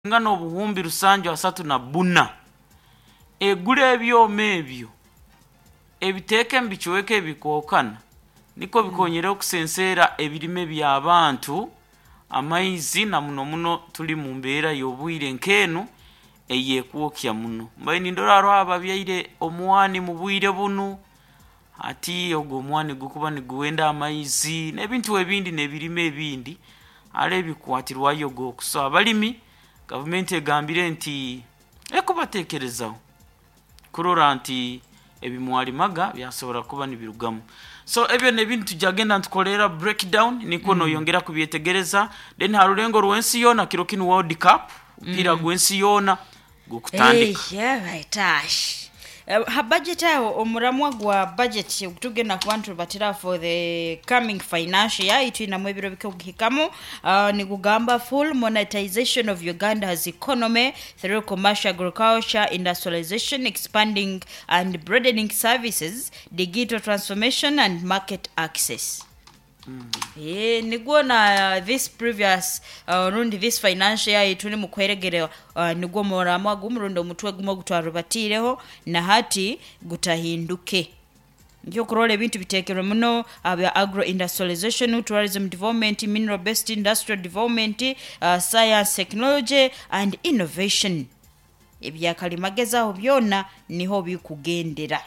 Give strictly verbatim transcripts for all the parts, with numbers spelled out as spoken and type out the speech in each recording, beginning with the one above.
ngano obuhumbi rusanju asatu na buna egule ebyoma ebyo ebiteeke mbikiweke ebikookana niko bikonyera okusensera ebirime by'abantu amaizi na muno muno tuli mu mbeera y'obwire nkeno eyekuokya muno mbaini ndoraro ababyaire omwani mu bwire buno ati ogwo omwani gukuba ni guwenda amaizi n'ebintu ebindi n'ebirime ebindi ale bikwatirwayo go kuso abalimi government egambire nti ekubatekerezaho kurora nti ebimwalimaga byasobora kuba nibirugamu so ebyo nebintu tujagenda ntukolera breakdown niko no yongera kubyetegereza then harulengo rwensi yona kiro kinu World Cup pira mm. gwensi yona gukutandika hey, yeah right ash uh, ha budget aho omuramwa gwa budget tugenda kubantu batira for the coming financial year itwina mwebiro bikogikamu uh, ni kugamba full monetization of Uganda's economy through commercial agriculture industrialization expanding and broadening services digital transformation and market access. Mm. Eh nigwo na uh, this previous uh, rundi this financial year tuni mukweregere uh, nigwo moramwa gumurundo mutwe gumo gutwarubatireho na hati gutahinduke njo kurole bintu bitekero muno abya agro industrialization tourism development mineral based industrial development uh, science technology and innovation ebyakalimageza byona niho bikugendera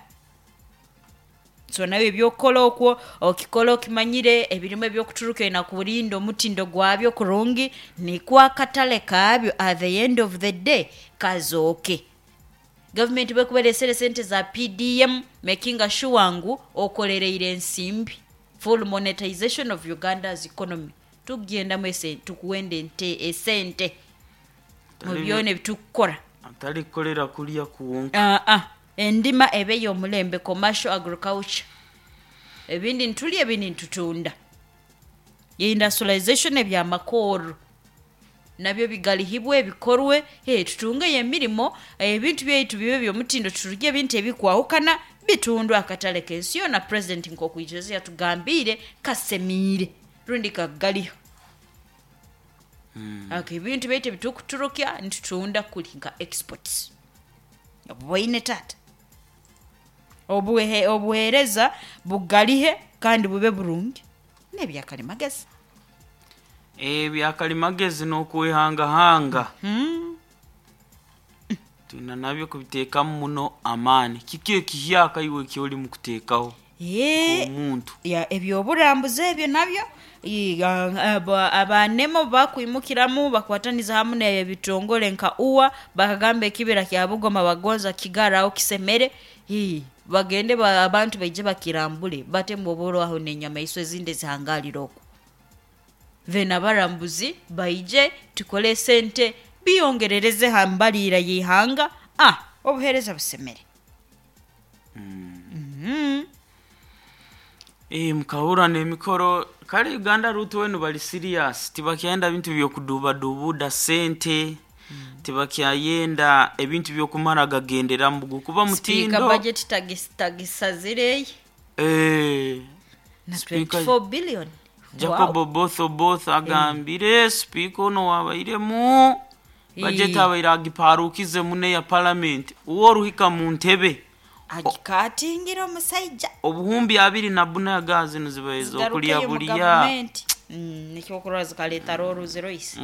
so nawe byokola okwo okikola okimanyire ebirime byokuturuka na kulindo mutindo gwabyo kurungi ni kwa katale kabyo at the end of the day kazoke government bekubelesere sente za P D M making sure wangu okolereire ensimbi full monetization of Uganda's economy tugenda mwese tukuwende nte esente mubyone bitukora atali kolera kulia kuwonka ah ah endima ebeyo omulembe commercial agriculture ebindi ntuli ebindi ntutunda industrialization ebya makoro nabyo bigalihibwe bikorwe he tutunge yemirimo ebintu byetu bibe byo mutindo turuje bintu ebikwahukana bitundwa akatale kensiyo na president nkokwijeze yatugambire kasemire rundi kagaliho mm. okay bintu byetu bitukuturukya ntutunda kulinga exports boine tata obuhe obuhereza bugalihe kandi bube burungi nebyakalima-magezi eh byakalimagezi no kuhanga hanga mm. tuna nabyo kubiteka muno amani kikiye kiyaka iwe kyoli mukutekaho eh umuntu ya ebyo burambuze ebyo nabyo abanemo bakwimukiramu bakwataniza hamwe ebitongole nka uwa bakagambe kibira kya Bugoma bagonza kigaraho kisemere hi bagende ba abantu beje bakirambule bate mboboro aho nenyama iswe zinde zihangaliroko vena barambuzi baije tukole sente biyongerereze hambalira yihanga ah obuhereza busemere mm. mm-hmm. eh mukahura ne mikoro kale Uganda rutu wenu bali serious tibakienda bintu byo kuduba dubuda sente mm. tibakiayenda ebintu byo kumara gagendera mbugu kuba mutindo speaker budget tagisazire eh na twenty-four billion Jacob wow. both both agambire mm. speaker no wabaire mu budget abaira giparukize mune ya parliament uwo ruhika mu ntebe agikatingira omusaija obuhumbi abiri na buna ya gazi nuzibayezo okuliya buliya mm nikyo kuroza kaleta roro zero is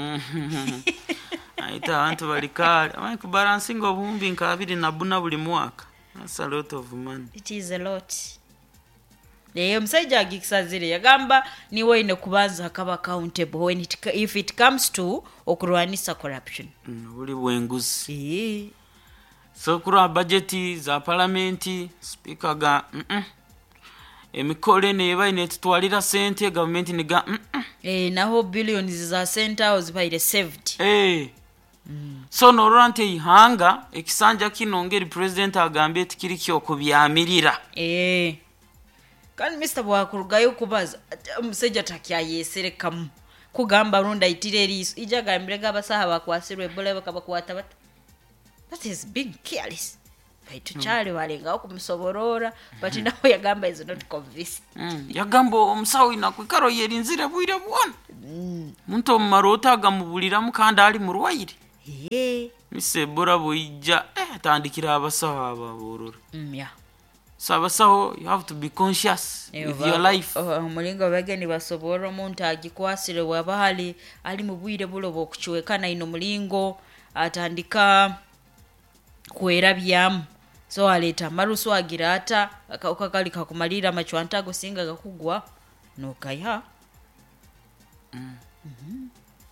aita abantu balikali amai ku balancing obuhumbi nka abiri na buna buli mwaka that's a lot of money it is a lot leyo omusaija agikisazire yagamba niwe ine kubanza akaba accountable when it, if it comes to okurwanisa corruption mm, buli bwenguzi eh so kura budget za parliament speaker ga mm -mm. emikole neba ine tutwalira sente government ni ga mm -mm. eh naho billions za center ozibaire saved eh mm. so norante ihanga ekisanja kinongeri president agambe tikiri kyo kubyamirira eh kan Mister Bwakurugayo kubaza umuseja takya yeserekamu kugamba runda itireriso ijagambire gabasaha bakwasirwe bole bakabakwata bato that is being careless baitu chale walenga okumusoborora but mm. naho yagamba is not convinced mm. yagamba omusawi nakwikaro yerinzire bwire bwona mm. muntu marota agamubulira mukanda ali mu rwaire eh mise bora boija eh tandikira abasaho ababorora mm yeah so abasaho you have to be conscious with your life omulingo bageni basobora omuntu agikwasire waba hali ali mu bwire bulobo okuchwekana ino mulingo atandika kwerabyamu so aleta marusu agira ata akakali kakumalira machwanta gusinga gakugwa nokaya mm. mm-hmm.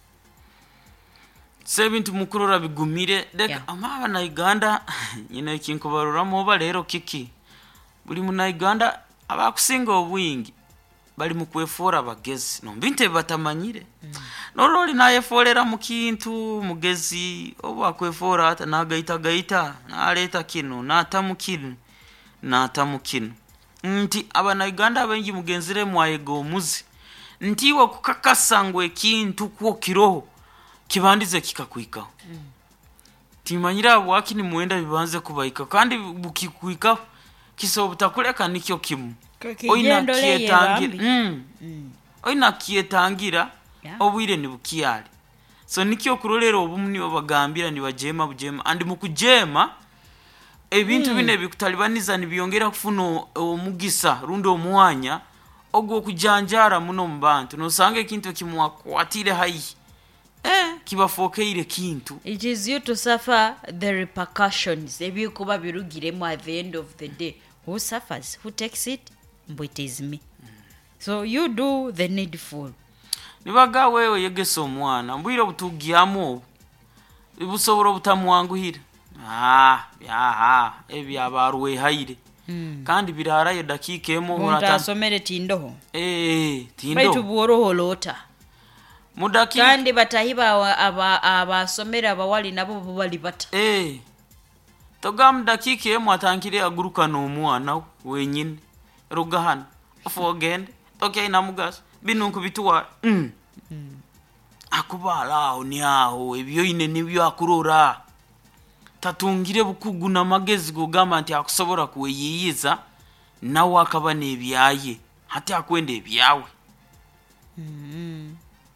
Sebintu mukurora bigumire deka yeah. Amaba na Uganda nyine ikinko baruramo ba rero kiki buli mu Uganda abakusinga obwingi bali mu kwefora bagezi no mbinte batamanyire mm. Noroli naye forera mu kintu mugezi oba kwefora ata nagaita gaita naleta kino natamukino natamukino nti abana Uganda abengi mugenzire mwayego muzi ntiwa kukakasangwe ekintu kwo kiroho kibandize kikakwika mm. Timanyira wakini muenda bibanze kubaika kandi bukikwika kisobutakuleka nikyo kimu oina kietangira mm. mm. Oina kietangira yeah. Obwire ni bukiyali so nikyo kurolero obumuni obagambira ni bajema bujema andi mukujema ebintu mm. bine bikutalibaniza ni byongera kufuno omugisa rundo omwanya ogwo kujanjara muno mbantu no sange kintu kimwa kwatire hayi eh kibafokeire kintu it is you to suffer the repercussions ebi kuba birugiremo at the end of the day who suffers who takes it but it is me mm. So you do the needful nibaga wewe yegeso omwana mbwira butugiyamo ibusoboro butamwanguhira ah yaha ebi abarwe haire mm. Kandi birarayo dakika emo mutasomere tindoho eh tindo baitu buoroho lota mudaki kandi batahiba aba abasomera abawali nabo bali bata eh togam dakika emo atankire aguruka no mwana wenyine rugahana ofogende okay namugas binunku bituwa mm. mm. Akubala oni aho ebyo ine nibyo akurora tatungire bukuguna magezi gogama nti akusobora kuweyiyiza nawe akaba nebyaye hati akwende ebyawe mm.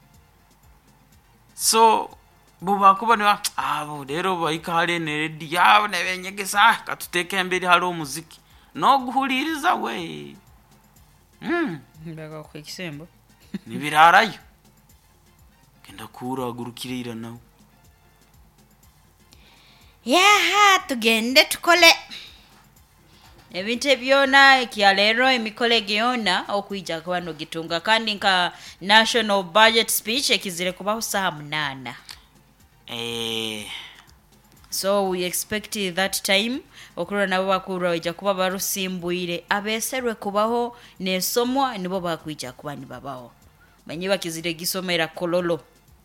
So buba kuba ne abo rero bayika hale ne redi yabo nebenyegesa katuteke emberi halo umuziki no guhuririza we mm ndaga kwikisembo nibirarayo kenda kura gurukirira nawe yaha tugende tukole ebintu byona ekyalero emikole gyona okwijja kwano gitunga kandi nka national budget speech ekizire kubaho saa munana eh so we expect that time okurora nabo bakura ojja kuba barusimbuire abeserwe kubaho nesomwa nibo bakwijja kuba nibabaho manyi bakizire gisomera kololo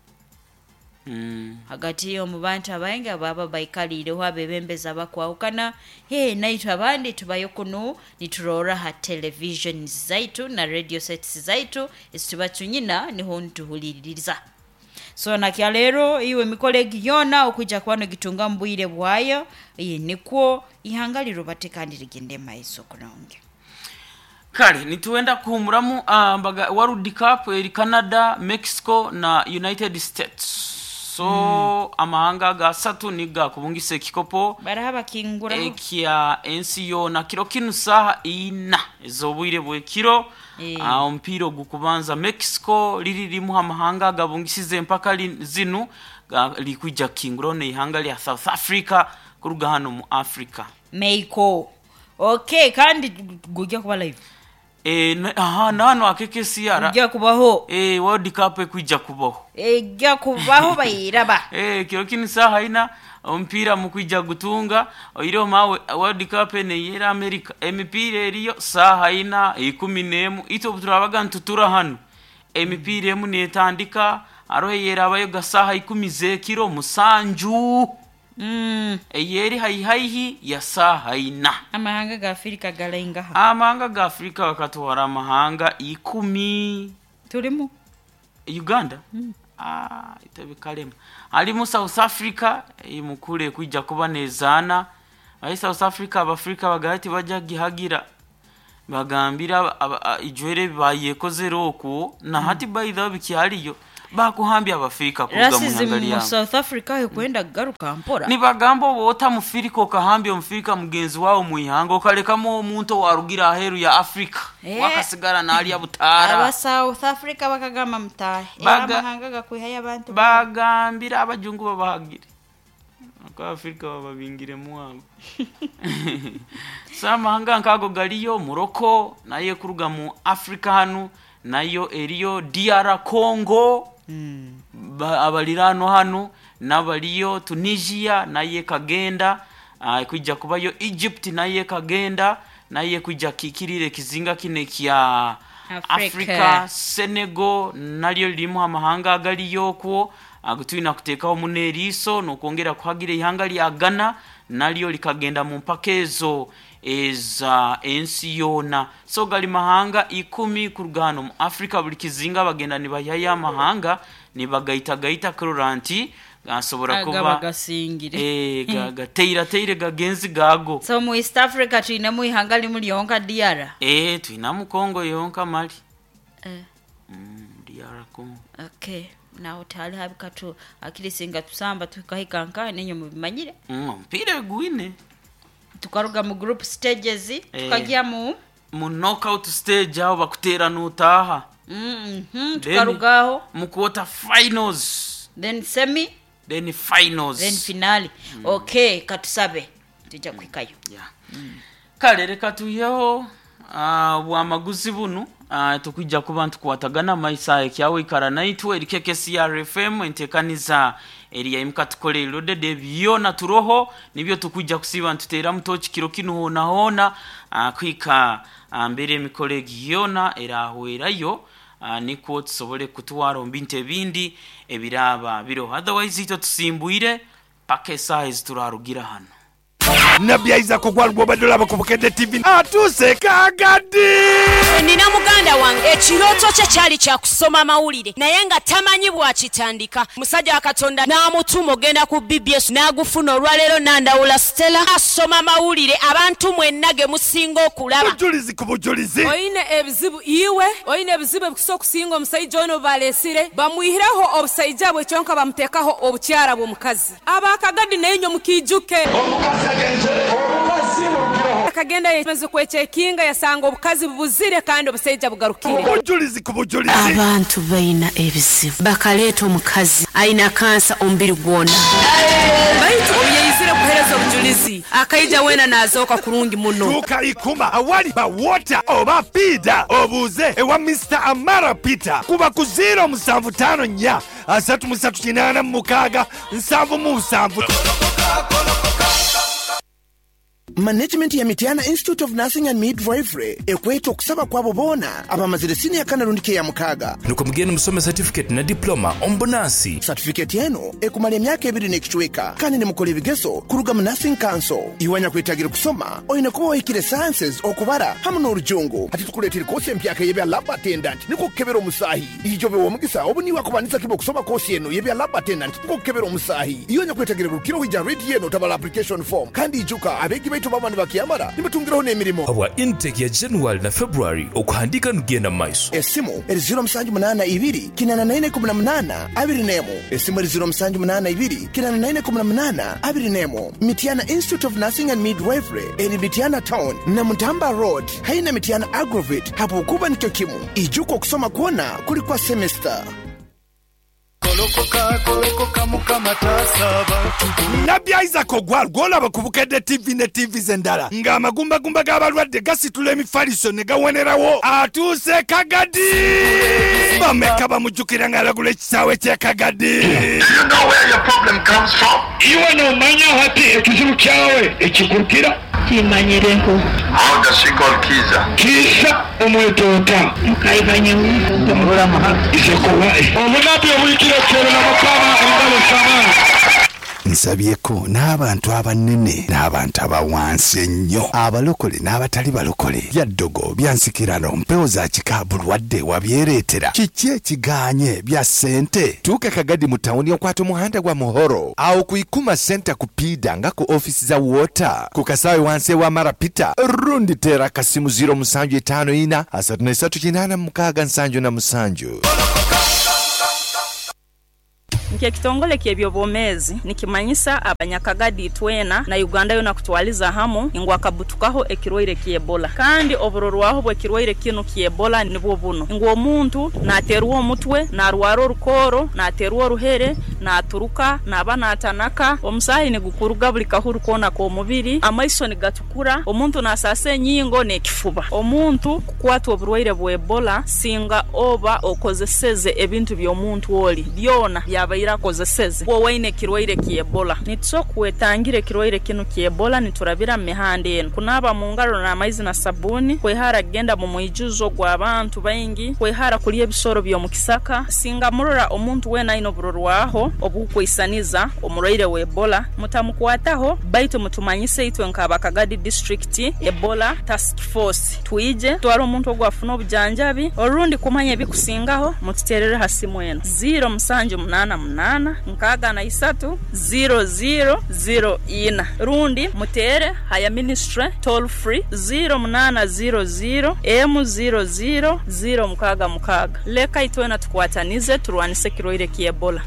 mm. Hagati yo mu bantu abayinga baba bayikalire wabebembeza bakwawukana he naitwa abandi tubayokuno niturora ha television zaitu na radio sets zaitu isitubatunyina niho ntuhuliririza so nakyalero iwe mikolegi yona okujja kwano gitunga mbwire bwayo iyi nikwo ihangaliro batekandire gende maiso kunonge kale nituenda kuhumuramu uh, mbaga World Cup eri Canada, Mexico na United States so mm. Amahanga gasatu niga kubungise kikopo barahaba kingura ekya ensi yo na kiro kinu saha ina ezobwire bwe kiro e. uh, Ompiro gukubanza Mexico liri limu amahanga gabungisize mpaka zinu likwijja kingura ne ihanga lya South Africa kuruga hano mu Africa Mexico okay kandi gujja kuba live eh aha nano akekesiara gujja kubaho eh World Cup ekwijja kubaho eh gujja kubaho bayiraba eh kiro kinu saha ina ompira mukwijja gutunga oiro mawe World Cup ne yera America empira eriyo saha ina ikumi n'emu ito turabaga ntutura hano empira emu netandika arohe yera abayo gasaha ikumi ze kiro musanju mm eyeri hayi hayi ya saha ina amahanga ga Afrika galainga amahanga ga Afrika wakatwara amahanga ikumi tulimu Uganda mm. Ah itabikalema ali mu South Africa imukure kujja kuba nezana ayi South Africa abafrika bagati bajya gihagira bagambira ijwere bayekoze roko na hati by the bikihariyo bakuhambya abafirika kuga munyangali mu South Africa yo kwenda garuka mpora ni bagambo bota mufirika okahambya omufirika mugenzi wawo muihanga okalekamo omuntu warugira aheru ya Africa Eh. wakasigara nali ya butara aba South Africa bakagama mtahe Baga- amahanga gakwihaya abantu bagambira abajungu babahagire aka Africa bababingire muwango samahanga nkago galiyo Morocco naye kuruga mu Africa hanu nayo eriyo D R Congo mm. ba- abalirano hano n'abaliyo Tunisia naye kagenda uh, kujja kubayo Egypt naye kagenda naye kujja kikirire kizinga kine kya Africa. Africa Senegal nalyo limu amahanga agaliyo kwo agutwina kutekaho muneriso no kongera kuhagira ihanga lya Ghana nalyo likagenda mu mpakezo eza ensi yona so gali mahanga ikumi kurugano mu Africa buli kizinga bagenda ni bayaya mahanga ni bagaita gaita kroranti asobora kuba agabagasingira eh gaga teira teire gagenzi gago so mu East Africa tuine mu ihanga limu lyonka D R eh tuina mu Kongo yonka mali eh mm, D R Congo okay na utali habikatu akili singa tusamba tukahikanka nenyo mubimanyire mm, mpire gwine tukaruga mu group stages tukagia mu mu knockout stage aho bakutera nutaha mhm tukarugaho mu quarter finals then semi then finals then finale mm. okay katusabe tujja kwikayo yeah mm. kale reka tuyeho uh, bwa maguzi bunu uh, tukujja kuba ntukwatagana maisaye kyawe ikara naitwe erikeke C R F M entekaniza eriya imka tukole lode de byona turoho nibyo tukujja kusiba ntutera mutochi kiro kino hona hona uh, kwika uh, mbere mikolegi yona erahwerayo uh, niko tusobole kutwara ombinte bindi ebiraba biro otherwise ito tusimbuire pake size turarugira hano Nabyaiza kugwalwa badola bakubukede T V atuse kagadi nina muganda wange ekiroto kye kyali kya kusoma mawulire naye nga tamanyi bwakitandika musajja wa Katonda n'amutuma ogenda ku B B S n'agufuna olwaleero Nandawula Stella asoma mawulire abantu mwenna ge musinga okulaba bujulizi ku bujulizi oyine ebizibu iwe oyine ebizibu ebikusa okusinga omusajja ono balesire bamwihireho obusajja bwe kyonka bamuteekaho obukyara bw'omukazi abakagadi naye nyo mukijuke akagenda yemeze kwechekinga yasanga obukazi bubuzire kandi obusajja bugarukire bujulizi ku bujulizi abantu bayina ebizibu bakaleeta omukazi ayina kansa ombiri gwona baitu oyeyizire kuhereza obujulizi akaija wena nazooka kurungi muno tukayikuma awali ba water oba pida obuze ewa Mister Amara Peter kuba ku zero musanvu tano nya asatu musatu kinana mukaga nsanvu mu nsanvu Management ya Mitiana Institute of Nursing and Midwifery ekweta okusaba kwabo bona abamazire senior kanalundike ya mukaga nuko mugende musome certificate na diploma ombunansi certificate yeno ekumala emyaka ebiri n'ekichweka kandi ne mukola ebigezo kuruga mu Nursing Council iwanya kwetagira kusoma oyina kuba wayikire sciences okubara hamwe n'orujungu ati tukuleetera kosi empyaka yebya lab attendant niko kukebera omusahi ijo bewo omugisa obuniwa kubanisa kibo kusoma kosi yeno yebya lab attendant niko kukebera omusahi iwanya kwetagira bulukiro hija read yeno tabala application form kandi ijuka abegi baitu bamani bakiyamara nibatungiraho n'emirimo obwa intake ya January na February okuhandika nugenda maiso esimu eri zero musanju munana ibiri kinana naine kumi na munana abiri nemu esimu eri zero musanju munana ibiri kinana naine kumi na munana abiri nemu Mitiana Institute of Nursing and Midwifery eri Mitiana Town na Mutamba Road haina Mitiana Agrovate hapo kuba nikyo kimu ijuko okusoma kuona kuli kwa semester kolokoka kolokoka mukama tasaba nabyaiza kogwalwa olaba ku bukedde T V ne T V zendala ng'amagumba gumba g'abalwadde gasitula emifaliso ne gawonerawo atuuse kagadi bameka bamujjukira ng'alagula ekisaawe kye kagadi You know where your problem comes from? iwe n'omanya hati ekizibu kyawe ekikurukira Kimanyireho. How does she call Kiza? kisa omwetoota Mukaibanyewu. Omulula maha. isekowa obunabi obuyitira kyero na mukama endalo samana nsabyeko n'abantu abanene n'abantu abawansi ennyo abalokole n'abatali balokole byaddogo byansikirano mpewo za kikabulwadde wabyereetera kiki ekiganye bya ssente tuuka kagadi mu tawuni okwata omuhanda gwa muhoro awo ku ikuma senta ku pida nga ku ofisi za wota ku kasaawe wansi ewa Mara Peter rundi teera kasimu ziro musanju etaano ina asatu n'esatu kinaana mukaaga nsanju na musanju nke kitongole ky'ebyobwomezi nikimanyisa abanyakagadi twena na Uganda yona kutwaliza hamu ingwa kabutukaho ekirwaire ky'Ebola kandi oburorwaho bwe kirwaire kino ky'Ebola nibwo buno ingwa omuntu naterwa omutwe narwara orukoro naterwa oruhere naturuka nabana atanaka omusahi ni gukuruga buli kahuru kona ko mubiri amaiso ni gatukura omuntu nasase nyingo nekifuba omuntu kukwatwa oburwaire bwa Ebola singa oba okozeseze ebintu by'omuntu oli byona byabayira kozeseze wowe kirwaire ki Ebola nitso kwetangire kirwaire kino ki Ebola niturabira mihande eno kunaba mu ngalo na amaizi na sabuni kwehara genda mu mwijuzo gw'abantu bayingi kwehara kuli ebisoro byo mu kisaka singa murora omuntu wena ino burorwaho obukwisaniza omurwaire wa Ebola mutamukwataho baitu mutumanyise itwe nk'Abakagadi district Ebola task force tuije twara omuntu ogwafuna obujanjabi orundi kumanya bikusingaho mututerere hasimu eno zero musanju munana munana nkaga na isatu zero zero zero ina rundi mutere haya ministry toll free zero munana zero zero m zero zero zero mukaga mukaga leka itwena tukwatanize turwanise kirwaire ki Ebola.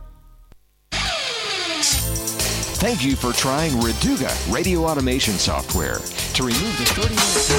Thank you for trying Reduga radio automation software to remove the thirty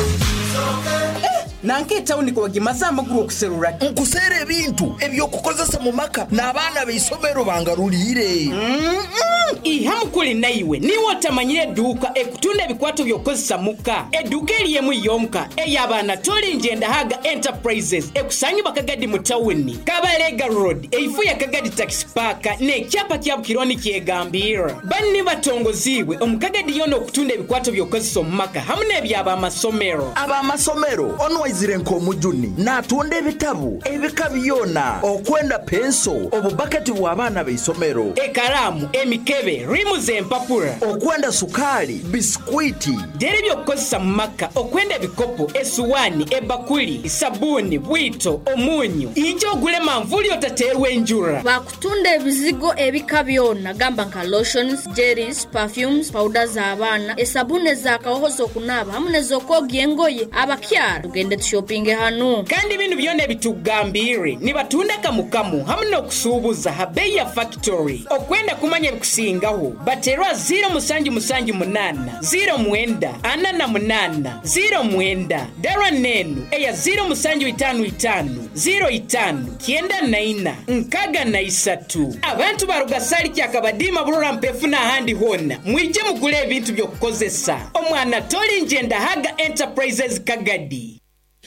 minutes. Nanke tauni kwa gimasa maguru okuserura nkusere ebintu ebyokukozesa mu maka n'abaana beisomero bangarulire mm ihamu kuli naiwe niwo otamanyire duka ekutunda ebikwato byokozesa muka eduka eliyemu yonka ey'abaana toli njenda haga enterprises ekusanyi Bakagadi mu tawuni Kabalega road eifu ya Kagadi taxi park n'ekyapa kya Bukironi kyegambira banni batongoziibwe omukagadi yono okutunda ebikwato byokozesa mu maka hamu n'ebyaba amasomero aba amasomero onwa izire nkomujuni natunda ebitabu ebika byona okwenda penso obubaketi bw'abaana beisomero ekaramu emikebe rimu z'empapura okwenda sukali biskwiti dere byokukozesa mu maka okwenda bikopo esuwani ebakuli sabuni bwito omunyu injo ogule manvuli otaterwa enjura bakutunda ebizigo ebika byona gamba nka lotions jellies perfumes powder z'abaana esabune zakahozo kunaba hamwe zokoga engoye abakyara tugende shopping hanu kandi binu byone bitugambire nibatunda kamukamu hamwe n'okusubuza habeya factory okwenda kumanya bikusingaho baterwa zero musanju musanju munana zero mwenda anana munana zero mwenda dara nenu eya zero musanju itanu itanu zero itanu kienda naina nkaga na isatu abantu barugasali kyakabadima burura mpefu na handi hona mwije mugule ebintu byokukozesa omwana toli njenda haga enterprises Kagadi.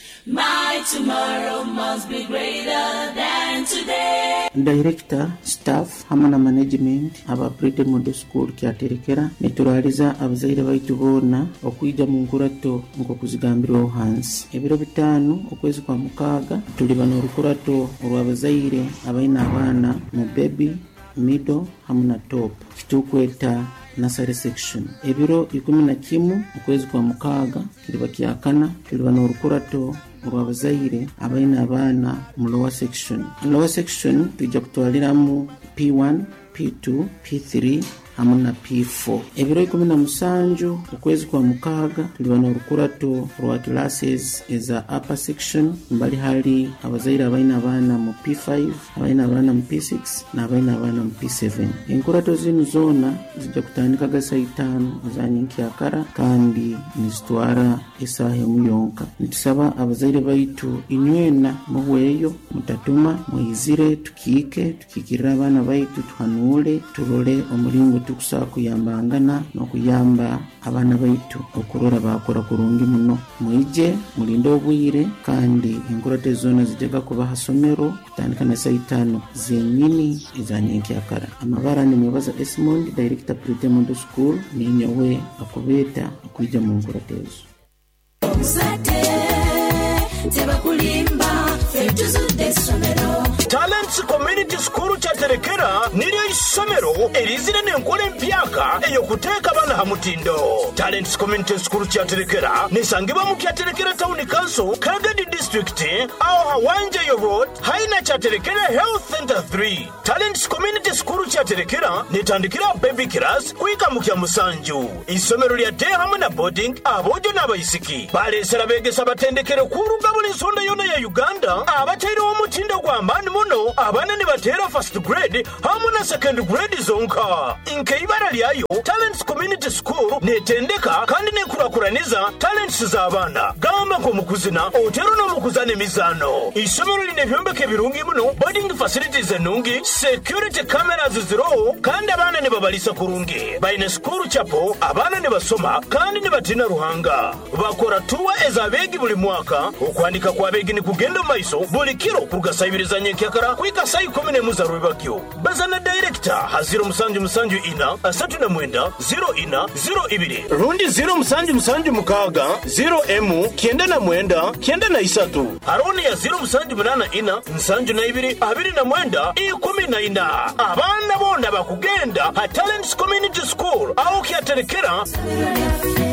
My tomorrow must be greater than today. Director, staff, hamana management, aba Britain Model School kyaterekera neturaliza abazaire baitu bona okwija mu nkurato ngo kuzigambira hansi. Ebiro bitano okwezi kwa mukaga tuli bano rukurato olwabazaire abaina abana mu baby, middle, hamuna top. Kitukweta nursery section. Ebiro ikumi na kimu okwezi kwa mukaga kiliba kyakana tuli bano rukurato olwabazaire abaina abana mu lower section. Lower section tujja kutwaliramu P one, P two, P three hamuna P four. Ebiro ikumi na musanju okwezi kwa mukaga tuli bano rukurato rwa classes eza upper section mbali hali abazaire abaina abana mu P five, abaina abana mu P six na abaina abana mu P seven. Enkurato zinu zona zijja kutandika gasa itano zanyinki akara kandi nizitwara esahe muyonka. Nitusaba abazaire baitu inywena muweyo mutatuma muizire tukike tukikirira abana baitu tuhanule turole omulingo tukusa kuyambangana no kuyamba abana baitu okurora bakora kurungi muno muije mulindo obwire kandi enkurato zona zijega kuba hasomero kutandika na saitano zenyini izanyinki akara. Amabara ni mwebaza Esmond director Britain Model School ni nyowe akubeta akuija mu nkurato ezo. Talents Community School kyaterekera niryo isomero erizire n'enkola empyaka eyo kuteeka abana hamutindo. Talents Community School kyaterekera nisangibwa mu kyaterekera Town Council Kagadi District aho Hawanje Road haina kyaterekera Health Center three. Talents Community School kyaterekera nitandikira baby class kuika mu kya musanju. Isomero lya day hamwe na boarding abojo n'abayisiki balesera begesa batendekere kuruga buli nsonda yona ya Uganda abatayire omutindo gw'amaani buno abaana ne bateera first grade hamu na second grade zonka nkeibara lyayo Talents Community School netendeka kandi nekurakuraniza talents z'abaana gamba nk'omukuzina otero n'omukuzana emizano isomero line ebyombeko ebirungi muno boarding facilities ennungi security cameras ziro kandi abaana ne babalisa kurungi baine school chapel abaana ne basoma kandi ne batina ruhanga bakora tuwa ezabeegi buli mwaka okwandika kw'abeegi ne kugenda maiso buli kiro kugasayibiriza nyekyakara kwika sayi kumi n'emu za Rwebagyo bazana director ha ziro musanju musanju ina asatu na mwenda ziro ina ziro ibiri rundi ziro musanju musanju mukaga ziro emu kyenda na mwenda kyenda na isatu aroni ya ziro musanju munana ina musanju na ibiri abiri na mwenda ikumi na ina abaana bona bakugenda ha Talents Community School aho kyaterekera